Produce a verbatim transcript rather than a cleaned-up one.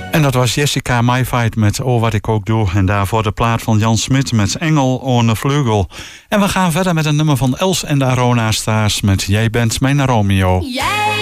En dat was Jessica Mayfight met Oh Wat Ik Ook Doe. En daarvoor de plaat van Jan Smit met Engel ohne Vleugel. En we gaan verder met een nummer van Els en de Arona Stars met Jij bent mijn Romeo. Jij